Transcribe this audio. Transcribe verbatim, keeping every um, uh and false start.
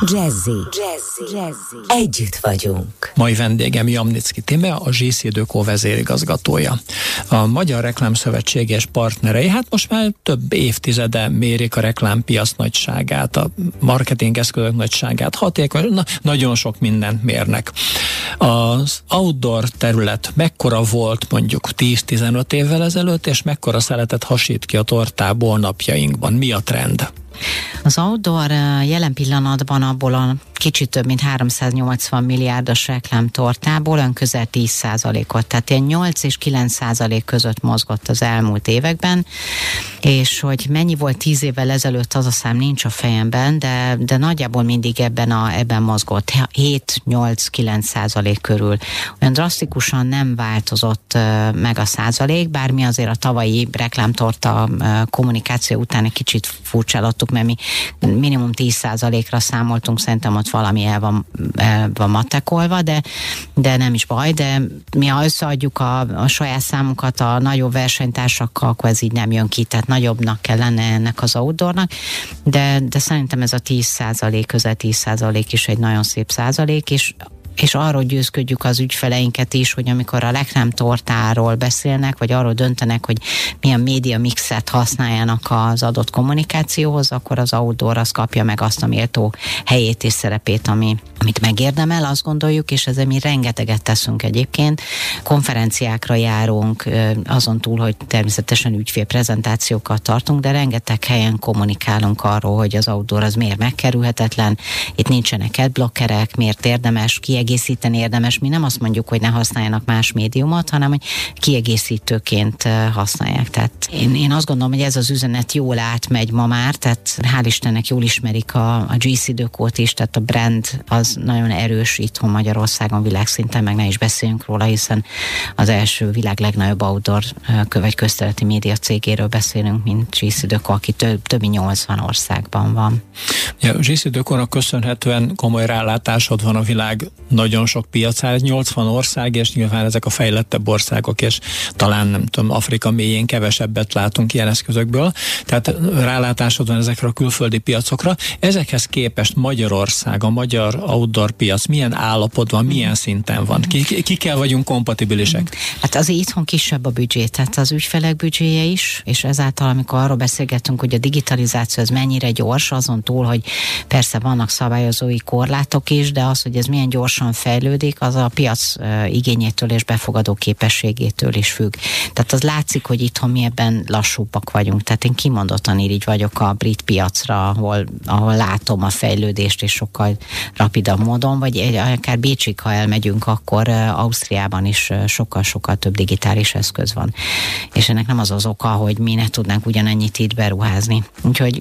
Jazzy. Jazzy. Jazzy. Együtt vagyunk. Mai vendégem Jamnicki Tímea, a zé cé Deco vezérigazgatója. A Magyar Reklámszövetség és partnerei, hát most már több évtizede mérik a reklámpiac nagyságát, a marketingeszközök nagyságát, hatékony, na, nagyon sok mindent mérnek. Az outdoor terület mekkora volt mondjuk tíz-tizenöt évvel ezelőtt, és mekkora szeletet hasít ki a tortából napjainkban? Mi a trend? Az outdoor jelen pillanatban abból a kicsit több mint háromszáznyolcvan milliárdos reklámtortából ön közel tíz százalékot, tehát ilyen nyolc és kilenc százalék között mozgott az elmúlt években, és hogy mennyi volt tíz évvel ezelőtt, az a szám nincs a fejemben, de, de nagyjából mindig ebben, a, ebben mozgott, hét-nyolc-kilenc százalék körül. Olyan drasztikusan nem változott meg a százalék, bár mi azért a tavalyi reklámtorta kommunikáció után egy kicsit furcsálottuk, mert mi minimum tíz százalékra számoltunk, szerintem ott valami el van, el van matekolva, de, de nem is baj, de mi ha összeadjuk a, a saját számunkat a nagyobb versenytársakkal, akkor ez így nem jön ki, tehát nagyobbnak kell lenne ennek az outdoornak, de, de szerintem ez a tíz százalék, közel tíz százalék is egy nagyon szép százalék, és és arról győzködjük az ügyfeleinket is, hogy amikor a reklámtortáról beszélnek, vagy arról döntenek, hogy milyen média mixet használjanak az adott kommunikációhoz, akkor az outdoor az kapja meg azt a méltó helyét és szerepét, ami, amit megérdemel, azt gondoljuk, és ezzel mi rengeteget teszünk egyébként. Konferenciákra járunk, azon túl, hogy természetesen ügyfélprezentációkat tartunk, de rengeteg helyen kommunikálunk arról, hogy az outdoor az miért megkerülhetetlen, itt nincsenek adblockerek, miért érdemes ki kiegészíteni érdemes. Mi nem azt mondjuk, hogy ne használjanak más médiumot, hanem hogy kiegészítőként használják. Tehát én, én azt gondolom, hogy ez az üzenet jól átmegy ma már, tehát hál' Istennek jól ismerik a, a gé cé Decót is, tehát a brand az nagyon erős itthon Magyarországon, világszinten, meg ne is beszéljünk róla, hiszen az első világ legnagyobb outdoor vagy közterületi média cégéről beszélünk, mint gé cé Deco, aki több, több mint nyolcvan országban van. Ja, gé cé Decónak köszönhetően komoly rálátásod van a világ nagyon sok piacára, nyolcvan ország, és nyilván ezek a fejlettebb országok, és talán nem tudom, Afrika mélyén kevesebbet látunk ilyen eszközökből, tehát rálátásod van ezekre a külföldi piacokra. Ezekhez képest Magyarország, a magyar outdoor piac milyen állapotban, milyen szinten van? Kikkel vagyunk kompatibilisek? Hát azért itthon kisebb a büdzsé, tehát az ügyfelek büdzséje is, és ezáltal, amikor arról beszélgetünk, hogy a digitalizáció az mennyire gyors, azon túl, hogy persze vannak szabályozói korlátok is, de az, hogy ez milyen gyorsan fejlődik, az a piac igényétől és befogadó képességétől is függ. Tehát az látszik, hogy itthon mi ebben lassúbbak vagyunk. Tehát én kimondottan irigy vagyok a brit piacra, ahol, ahol látom a fejlődést és sokkal rapidabb módon, vagy akár Bécsig, ha elmegyünk, akkor Ausztriában is sokkal-sokkal több digitális eszköz van. És ennek nem az az oka, hogy mi ne tudnánk ugyanennyit itt beruházni. Úgyhogy